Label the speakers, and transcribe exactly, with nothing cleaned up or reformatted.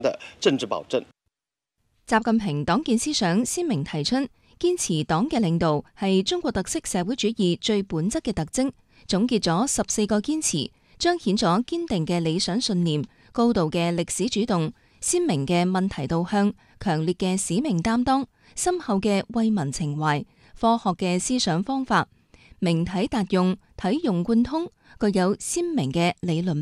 Speaker 1: 的政治保證。
Speaker 2: 習近平黨建思想鮮明提出，堅持黨嘅領導係中國特色社會主義最本質嘅特徵，總結咗十四個堅持，彰顯咗堅定嘅理想信念、高度嘅歷史主動、鮮明嘅問題導向、強烈嘅使命擔當、深厚嘅為民情懷、科學嘅思想方法，明體達用、體用貫通，具有鮮明嘅理論